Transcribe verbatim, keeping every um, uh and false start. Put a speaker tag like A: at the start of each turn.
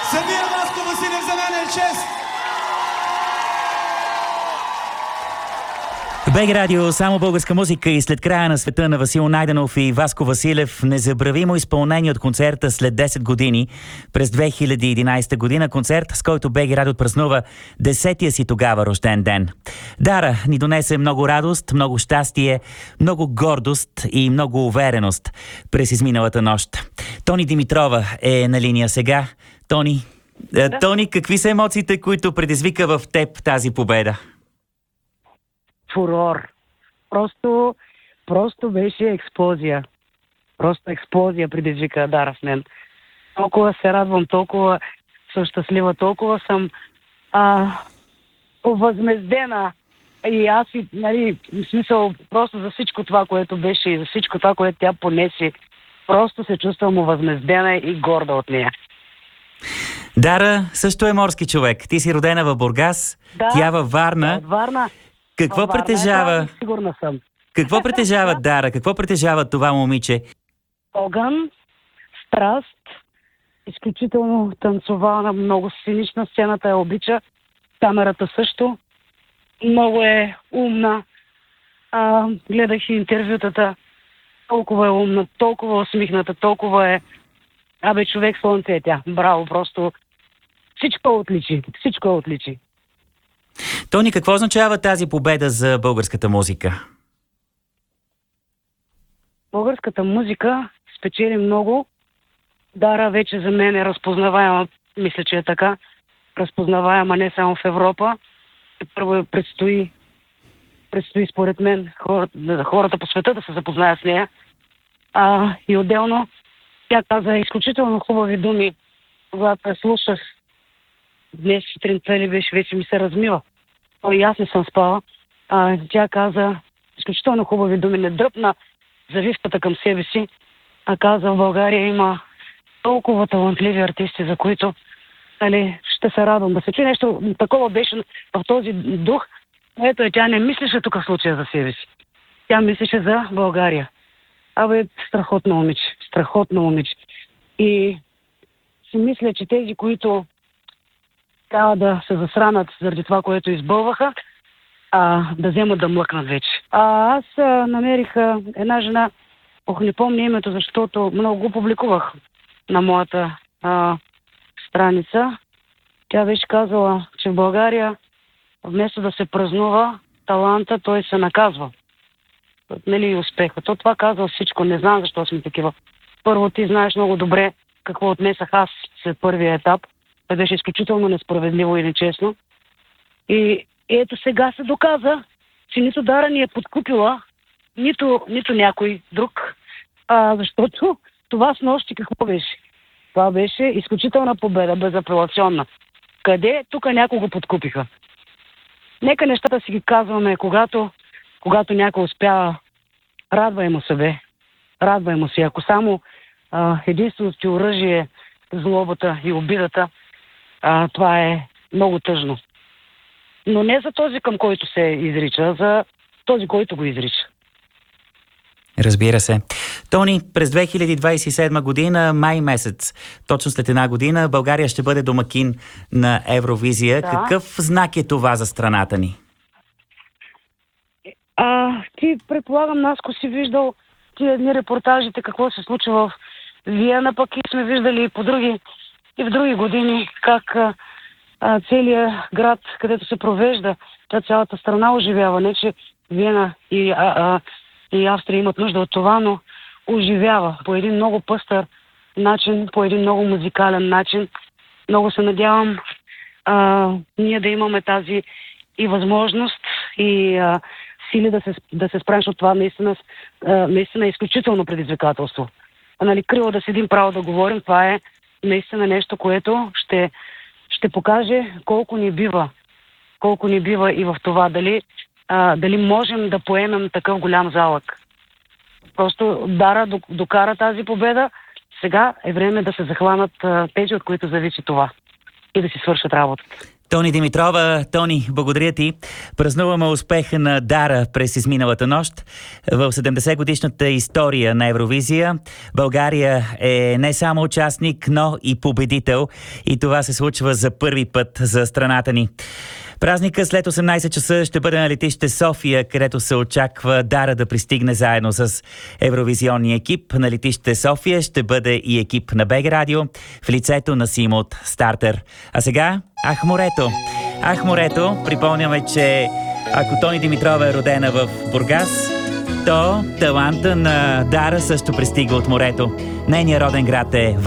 A: Самия Васко Василев, за мен е чест!
B: БГ Радио, само българска музика и след края на света на Васил Найденов и Васко Василев, незабравимо изпълнение от концерта след десет години през две хиляди и единадесета година, концерт, с който БГ Радио празнува десетия си тогава рожден ден. Дара ни донесе много радост, много щастие, много гордост и много увереност през изминалата нощ. Тони Димитрова е на линия сега. Тони,
C: Да.
B: Тони, какви са емоциите, които предизвика в теб тази победа?
C: Фурор. Просто, просто беше експлозия. Просто експлозия предизвика Дара в мен. Толкова се радвам, толкова съм щастлива, толкова съм а, овъзмездена. И аз, и, нали, в смисъл, просто за всичко това, което беше и за всичко това, което тя понесе, просто се чувствам овъзмездена и горда от нея.
B: Дара също е морски човек. Ти си родена в Бургас,
C: Да,
B: тя във Варна.
C: От Варна.
B: Какво
C: Във Варна е,
B: притежава?
C: да, сигурна съм.
B: Какво притежава Дара? Какво притежава това момиче?
C: Огън, страст, изключително танцовална, много сценична, сцената я обича, камерата също, много е умна. А, гледах и интервютата, толкова е умна, толкова усмихната, толкова е... Абе, човек слънце е тя. Браво, просто всичко отличи, всичко отличи.
B: Тони, какво означава тази победа за българската музика?
C: Българската музика спечели много. Дара вече за мен е разпознаваема, мисля, че е така, разпознаваема не само в Европа. Първо предстои, предстои според мен хората, хората по света да се запознаят с нея. А, и отделно тя каза изключително хубави думи, когато я слушах. Днес сутринта ли беше, вече ми се размива. То и аз не съм спала. А, тя каза изключително хубави думи, не дръпна завивката към себе си, а каза, в България има толкова талантливи артисти, за които, нали, ще се радвам да се чуе нещо. Такова беше в този дух. Ето е, тя не мислеше тук в случая за себе си. Тя мислеше за България. Абе, страхотно момиче, страхотно момиче. И си мисля, че тези, които трябва да се засранат заради това, което избълваха, а, да вземат да млъкнат вече. А аз а, намерих а, една жена, ох, не помня името, защото много го публикувах на моята а, страница. Тя беше казала, че в България вместо да се празнува таланта, той се наказва. Нали, успеха. То това казва всичко. Не знам защо сме такива. Първо, ти знаеш много добре какво отнесах аз след първия етап. Това беше изключително несправедливо и нечестно. И ето сега се доказа, че нито Дара ни е подкупила, нито, нито някой друг. А, защото това с нощи какво беше? Това беше изключителна победа, безапелационна. Къде тук някого подкупиха? Нека нещата си ги казваме, когато, когато някой успява, радвай му се, бе. Радвай му се. Ако само а, единственото ти оръжие е злобата и обидата, а, това е много тъжно. Но не за този, към който се изрича, а за този, който го изрича.
B: Разбира се. Тони, през две хиляди двадесет и седма година, май месец, точно след една година, България ще бъде домакин на Евровизия.
C: Да.
B: Какъв знак е това за страната ни?
C: А, ти, предполагам, Наско, си виждал тия дни репортажите, какво се случва в Виена, пък и сме виждали и по други, и в други години, как а, а, целият град, където се провежда, та цялата страна оживява. Не, че Виена и, а, а, и Австрия имат нужда от това, но оживява по един много пъстър начин, по един много музикален начин. Много се надявам а, ние да имаме тази и възможност, и а, сили да се, да се справим, от това наистина, а, наистина е изключително предизвикателство. А, нали, криво да седим, право да говорим, това е наистина нещо, което ще, ще покаже колко ни бива, колко ни бива и в това, дали, а, дали можем да поемем такъв голям залък. Просто Дара докара тази победа, сега е време да се захванат а, тези, от които зависи това и да си свършат работата.
B: Тони Димитрова, Тони, благодаря ти. Празнуваме успеха на Дара през изминалата нощ. В седемдесет годишната история на Евровизия България е не само участник, но и победител. И това се случва за първи път за страната ни. Празника след осемнайсет часа ще бъде на летище София, където се очаква Дара да пристигне заедно с евровизионния екип. На летище София ще бъде и екип на БГ Радио в лицето на Симо от Стартер. А сега Ах морето! Ах морето! Припомняме, че ако Тони Димитрова е родена в Бургас, то таланта на Дара също пристига от морето. Нейният роден град е